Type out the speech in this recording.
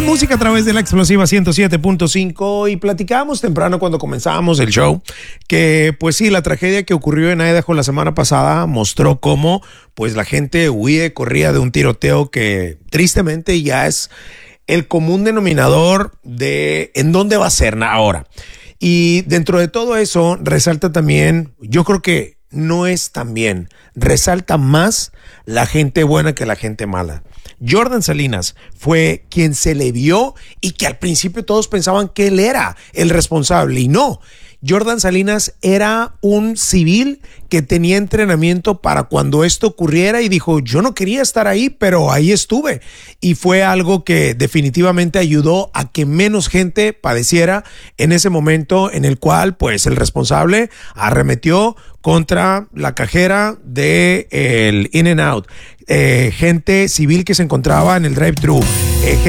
música a través de la explosiva 107.5 y platicábamos temprano cuando comenzábamos el show que pues sí, la tragedia que ocurrió en Idaho la semana pasada mostró cómo pues la gente corría de un tiroteo que tristemente ya es el común denominador de en dónde va a ser ahora. Y dentro de todo eso resalta también, yo creo que no es tan bien, resalta más la gente buena que la gente mala. Jordan Salinas fue quien se le vio y que al principio todos pensaban que él era el responsable y no. Jordan Salinas era un civil que tenía entrenamiento para cuando esto ocurriera y dijo, yo no quería estar ahí, pero ahí estuve. Y fue algo que definitivamente ayudó a que menos gente padeciera en ese momento en el cual, pues, el responsable arremetió contra la cajera de el In-N-Out. Gente civil que se encontraba en el drive-thru.